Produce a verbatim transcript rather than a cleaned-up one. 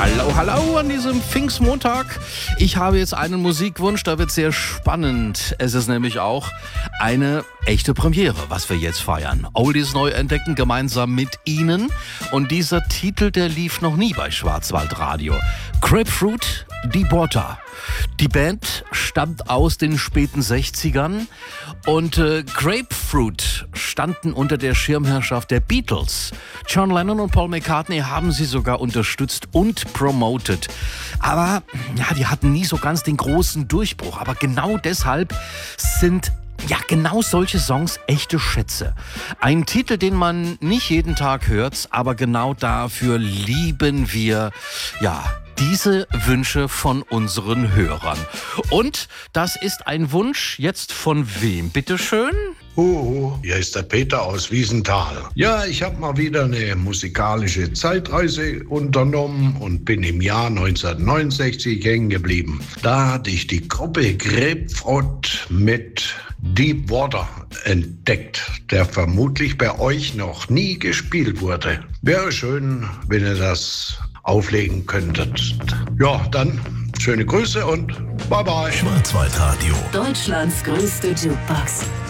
Hallo, hallo an diesem Pfingstmontag. Ich habe jetzt einen Musikwunsch, da wird sehr spannend. Es ist nämlich auch eine echte Premiere, was wir jetzt feiern. Oldies neu entdecken, gemeinsam mit Ihnen. Und dieser Titel, der lief noch nie bei Schwarzwaldradio. Grapefruit, Deep Water. Die Band stammt aus den späten sechzigern und äh, Grapefruit standen unter der Schirmherrschaft der Beatles. John Lennon und Paul McCartney haben sie sogar unterstützt und promotet. Aber ja, die hatten nie so ganz den großen Durchbruch. Aber genau deshalb sind ja genau solche Songs echte Schätze. Ein Titel, den man nicht jeden Tag hört, aber genau dafür lieben wir, ja, diese Wünsche von unseren Hörern. Und das ist ein Wunsch jetzt von wem? Bitteschön? Oh, hier ist der Peter aus Wiesenthal. Ja, ich habe mal wieder eine musikalische Zeitreise unternommen und bin im Jahr neunzehnhundertneunundsechzig hängen geblieben. Da hatte ich die Gruppe Grapefruit mit Deep Water entdeckt, der vermutlich bei euch noch nie gespielt wurde. Wäre schön, wenn ihr das auflegen könntet. Ja, dann schöne Grüße und bye bye. Schwarzwaldradio. Deutschlands größte Jukebox.